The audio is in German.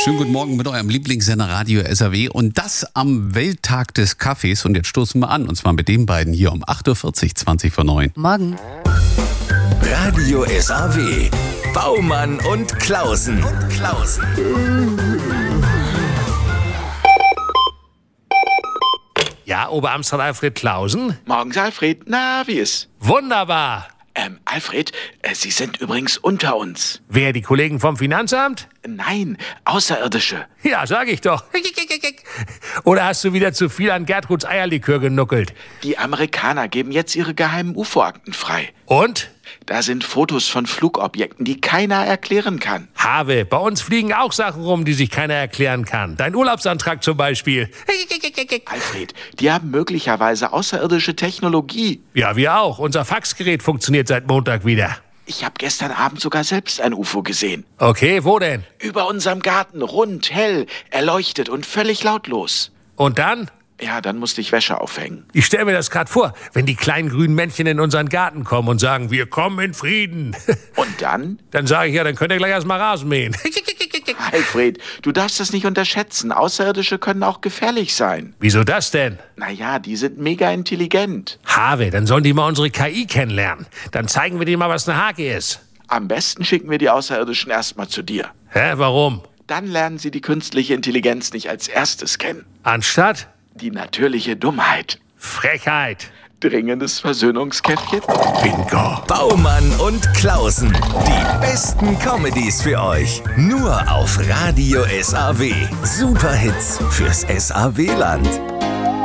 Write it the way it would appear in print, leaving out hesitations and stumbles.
Schönen guten Morgen mit eurem Lieblingssender Radio SAW und das am Welttag des Kaffees. Und jetzt stoßen wir an, und zwar mit den beiden hier um 8.40 Uhr, 20 vor 9. Morgen. Radio SAW. Baumann und Klausen. Ja, Oberamtsrat Alfred Klausen? Morgens, Alfred. Na, wie ist? Wunderbar. Alfred, Sie sind übrigens unter uns. Wer, die Kollegen vom Finanzamt? Nein, Außerirdische. Ja, sag ich doch. Oder hast du wieder zu viel an Gertruds Eierlikör genuckelt? Die Amerikaner geben jetzt ihre geheimen UFO-Akten frei. Und? Da sind Fotos von Flugobjekten, die keiner erklären kann. Have, bei uns fliegen auch Sachen rum, die sich keiner erklären kann. Dein Urlaubsantrag zum Beispiel. Alfred, die haben möglicherweise außerirdische Technologie. Ja, wir auch. Unser Faxgerät funktioniert seit Montag wieder. Ich habe gestern Abend sogar selbst ein UFO gesehen. Okay, wo denn? Über unserem Garten, rund, hell, erleuchtet und völlig lautlos. Und dann? Ja, dann musste ich Wäsche aufhängen. Ich stelle mir das gerade vor, wenn die kleinen grünen Männchen in unseren Garten kommen und sagen, wir kommen in Frieden. Und dann? Dann sage ich, ja, dann könnt ihr gleich erstmal Rasen mähen. Alfred, du darfst das nicht unterschätzen. Außerirdische können auch gefährlich sein. Wieso das denn? Naja, die sind mega intelligent. Have, dann sollen die mal unsere KI kennenlernen. Dann zeigen wir denen mal, was eine Hake ist. Am besten schicken wir die Außerirdischen erstmal zu dir. Hä, warum? Dann lernen sie die künstliche Intelligenz nicht als erstes kennen. Anstatt? Die natürliche Dummheit. Frechheit. Dringendes Versöhnungskäffchen. Bingo. Baumann und Klausen. Die besten Comedies für euch. Nur auf Radio SAW. Superhits fürs SAW-Land.